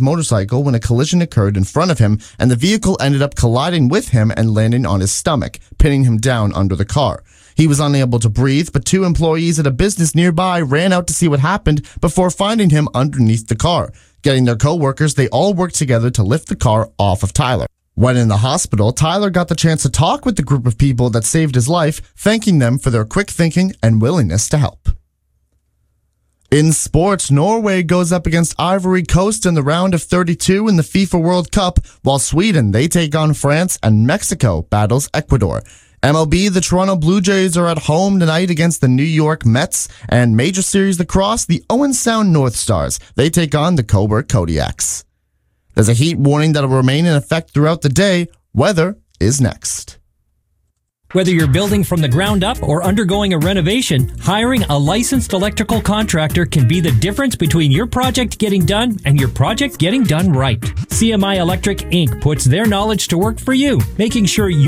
motorcycle when a collision occurred in front of him, and the vehicle ended up colliding with him and landing on his stomach, pinning him down under the car. He was unable to breathe, but 2 employees at a business nearby ran out to see what happened before finding him underneath the car. Getting their co-workers, they all worked together to lift the car off of Tyler. When in the hospital, Tyler got the chance to talk with the group of people that saved his life, thanking them for their quick thinking and willingness to help. In sports, Norway goes up against Ivory Coast in the round of 32 in the FIFA World Cup, while Sweden, they take on France, and Mexico battles Ecuador. MLB, the Toronto Blue Jays are at home tonight against the New York Mets, and Major Series Lacrosse, the Owen Sound North Stars, they take on the Coburg Kodiaks. There's a heat warning that will remain in effect throughout the day. Weather is next. Whether you're building from the ground up or undergoing a renovation, hiring a licensed electrical contractor can be the difference between your project getting done and your project getting done right. CMI Electric Inc. puts their knowledge to work for you, making sure you